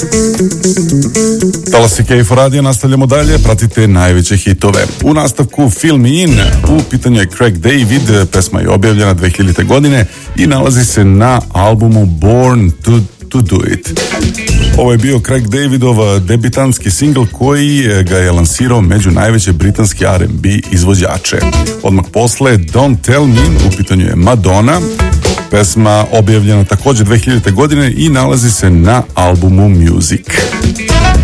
Talasi KFOR radio, nastavljamo dalje, pratite najveće hitove. U nastavku Fill Me In, u pitanju je Craig David, pesma je objavljena 2000. godine i nalazi se na albumu Born to Do It. Ovo je bio Craig Davidov debitanski singl koji ga je lansirao među najveće britanske R&B izvođače. Odmah posle Don't Tell Me, u pitanju je Madonna, pesma objavljena također 2000. godine i nalazi se na albumu Music.